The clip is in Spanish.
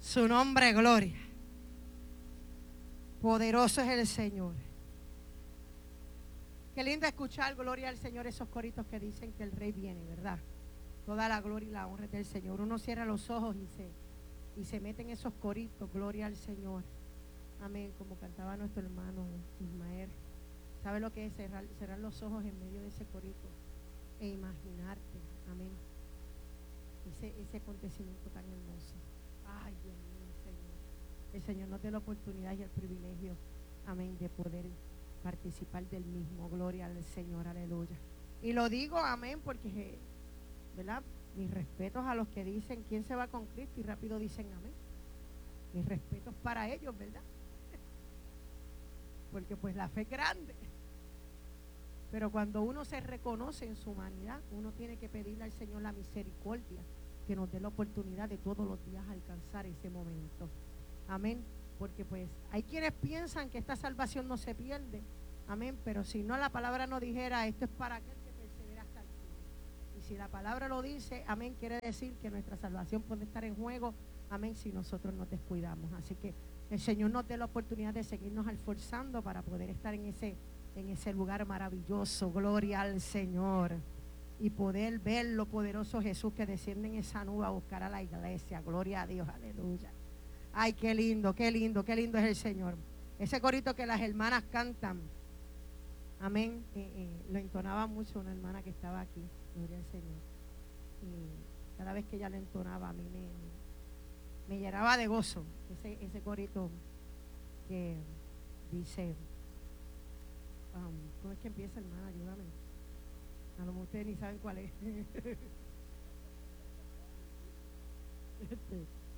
Su nombre, gloria. Poderoso es el Señor. Qué lindo escuchar, gloria al Señor, esos coritos que dicen que el Rey viene, ¿verdad? Toda la gloria y la honra es del Señor. Uno cierra los ojos y se mete en esos coritos, gloria al Señor. Amén, como cantaba nuestro hermano Ismael. ¿Sabe lo que es cerrar los ojos en medio de ese corito e imaginarte, amén, ese acontecimiento tan hermoso? Ay, Dios mío, Señor. El Señor nos dé la oportunidad y el privilegio, amén, de poder participar del mismo. Gloria al Señor, aleluya. Y lo digo, amén, porque, ¿verdad? Mis respetos a los que dicen quién se va con Cristo y rápido dicen amén. Mis respetos para ellos, ¿verdad? Porque pues la fe es grande. Pero cuando uno se reconoce en su humanidad, uno tiene que pedirle al Señor la misericordia, que nos dé la oportunidad de todos los días alcanzar ese momento. Amén. Porque pues hay quienes piensan que esta salvación no se pierde. Amén. Pero si no, la palabra no dijera, esto es para aquel que persevera hasta el fin. Y si la palabra lo dice, amén, quiere decir que nuestra salvación puede estar en juego. Amén, si nosotros nos descuidamos. Así que el Señor nos dé la oportunidad de seguirnos esforzando para poder estar en ese lugar maravilloso. Gloria al Señor. Y poder ver lo poderoso Jesús que desciende en esa nube a buscar a la iglesia. Gloria a Dios, aleluya. Ay, qué lindo, qué lindo, qué lindo es el Señor. Ese corito que las hermanas cantan, amén, lo entonaba mucho una hermana que estaba aquí. Gloria al Señor. Y cada vez que ella lo entonaba, a mí me llenaba de gozo. Ese corito que dice, ¿cómo es que empieza, hermana? Ayúdame. A lo mejor ustedes ni saben cuál es.